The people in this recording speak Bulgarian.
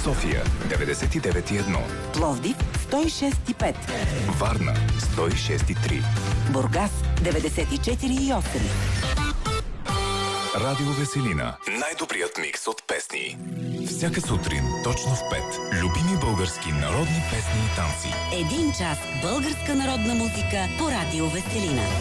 София 99,1, Пловдив 106,5, Варна 106,3, Бургас 94,8. Радио Веселина. Най-добрият микс от песни. Всяка сутрин, точно в 5. Любими български народни песни и танци. 1 час българска народна музика по Радио Веселина.